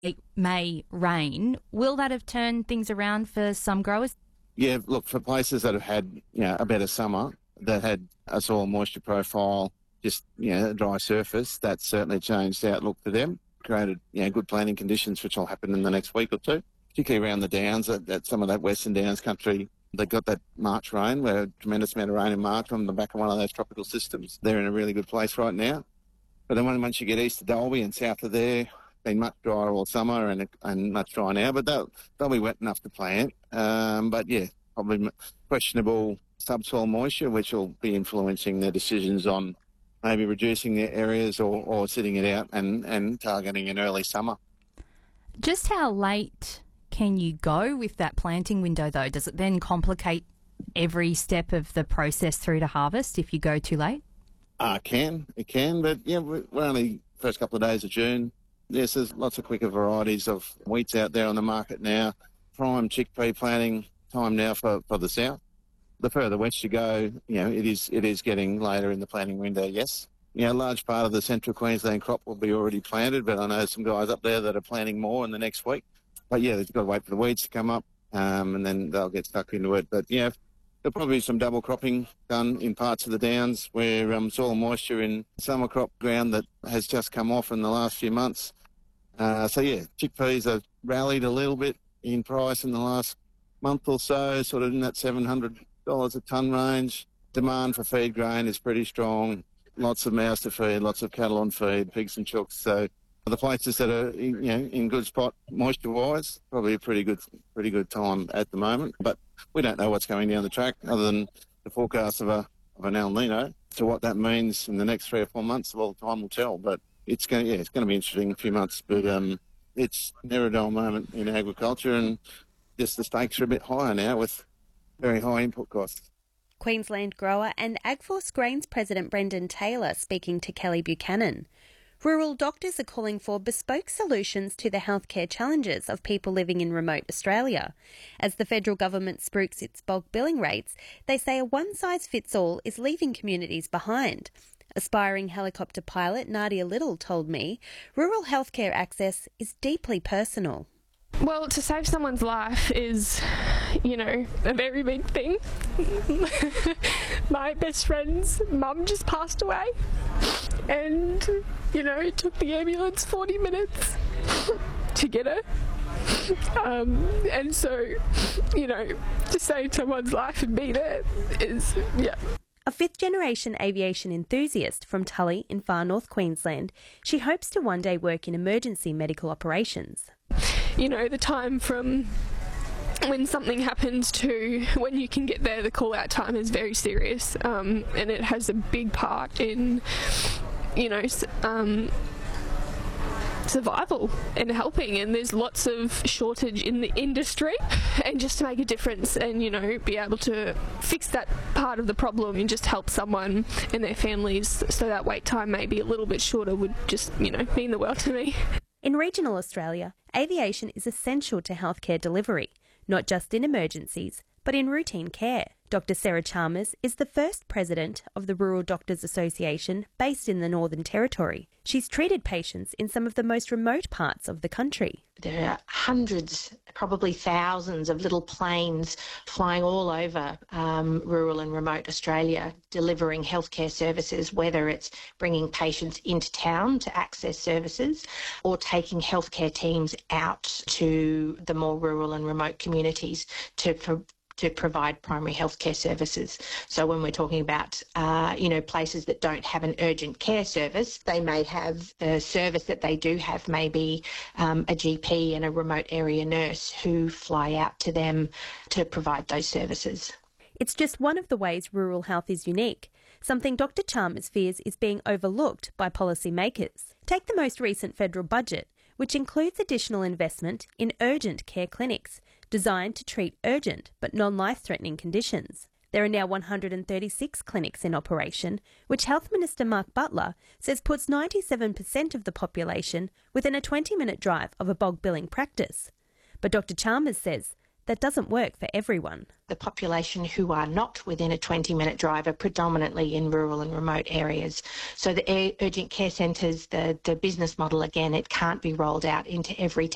it may rain. Will that have turned things around for some growers? Yeah, look, for places that have had a better summer, that had a soil moisture profile, just a dry surface, that's certainly changed the outlook for them, created good planting conditions, which will happen in the next week or two, particularly around the Downs, that some of that Western Downs country. They got that March rain, where a tremendous amount of rain in March on the back of one of those tropical systems. They're in a really good place right now. But then once you get east of Dalby and south of there, been much drier all summer and much drier now, but they'll be wet enough to plant. But yeah, probably questionable subsoil moisture, which will be influencing their decisions on maybe reducing their areas or sitting it out and targeting an early summer. Just how late can you go with that planting window, though? Does it then complicate every step of the process through to harvest if you go too late? It can, but we're only first couple of days of June. Yes, there's lots of quicker varieties of wheats out there on the market now. Prime chickpea planting time now for the south. The further west you go, it is getting later in the planting window, yes. A large part of the central Queensland crop will be already planted, but I know some guys up there that are planting more in the next week. But yeah, they've got to wait for the weeds to come up, and then they'll get stuck into it. But there'll probably be some double cropping done in parts of the Downs where soil moisture in summer crop ground that has just come off in the last few months. Chickpeas have rallied a little bit in price in the last month or so, sort of in that $700 a tonne range. Demand for feed grain is pretty strong. Lots of mouths to feed, lots of cattle on feed, pigs and chooks. So the places that are in good spot moisture-wise, probably a pretty good time at the moment. But we don't know what's going down the track other than the forecast of an El Nino. So what that means in the next 3 or 4 months, well, time will tell. But it's going to be interesting in a few months. But it's never a dull moment in agriculture, and just the stakes are a bit higher now with very high input costs. Queensland grower and AgForce Grains President Brendan Taylor speaking to Kelly Buchanan. Rural doctors are calling for bespoke solutions to the healthcare challenges of people living in remote Australia. As the federal government spruiks its bulk billing rates, they say a one-size-fits-all is leaving communities behind. Aspiring helicopter pilot Nadia Little told me rural healthcare access is deeply personal. Well, to save someone's life is, a very big thing. My best friend's mum just passed away and, it took the ambulance 40 minutes to get her. And so, to save someone's life and be there is, A fifth-generation aviation enthusiast from Tully in far north Queensland, she hopes to one day work in emergency medical operations. The time from when something happens to when you can get there, the call-out time is very serious, and it has a big part in, survival and helping, and there's lots of shortage in the industry, and just to make a difference and be able to fix that part of the problem and just help someone and their families so that wait time may be a little bit shorter would just mean the world to me. In regional Australia, aviation is essential to healthcare delivery, not just in emergencies, but in routine care. Dr. Sarah Chalmers is the first president of the Rural Doctors Association based in the Northern Territory. She's treated patients in some of the most remote parts of the country. There are hundreds, probably thousands of little planes flying all over rural and remote Australia, delivering healthcare services, whether it's bringing patients into town to access services or taking healthcare teams out to the more rural and remote communities to provide primary healthcare services. So when we're talking about, places that don't have an urgent care service, they may have a service that they do have, maybe a GP and a remote area nurse who fly out to them to provide those services. It's just one of the ways rural health is unique, something Dr. Chalmers fears is being overlooked by policymakers. Take the most recent federal budget, which includes additional investment in urgent care clinics, designed to treat urgent but non-life-threatening conditions. There are now 136 clinics in operation, which Health Minister Mark Butler says puts 97% of the population within a 20-minute drive of a bulk billing practice. But Dr. Chalmers says that doesn't work for everyone. The population who are not within a 20-minute drive are predominantly in rural and remote areas. So the urgent care centres, the business model, again, it can't be rolled out into every